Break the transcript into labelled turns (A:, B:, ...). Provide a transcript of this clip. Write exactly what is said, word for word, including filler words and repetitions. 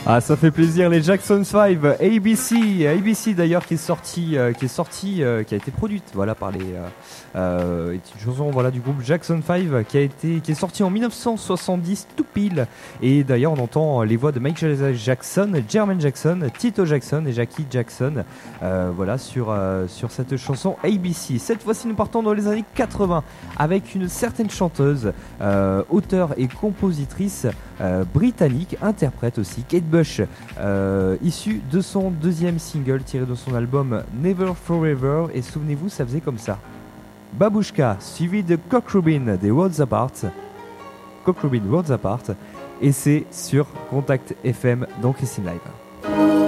A: Ah, ça fait plaisir, les Jackson five, A B C, A B C d'ailleurs qui est sorti, euh, qui est sorti, euh, qui a été produite, voilà, par les, euh, euh, une chanson, voilà, du groupe Jackson five, qui a été, qui est sorti en dix-neuf cent soixante-dix tout pile. Et d'ailleurs, on entend les voix de Michael Jackson, Jermaine Jackson, Tito Jackson et Jackie Jackson, euh, voilà, sur, euh, sur cette chanson A B C. Cette fois-ci, nous partons dans les années quatre-vingts avec une certaine chanteuse, euh, auteure et compositrice euh, britannique, interprète aussi, Kate Bush, euh, issu de son deuxième single tiré de son album Never Forever. Et souvenez-vous, ça faisait comme ça. Babushka, suivi de Cock Robin des Worlds Apart. Cock Robin Worlds Apart. Et c'est sur Contact F M dans Christine Live.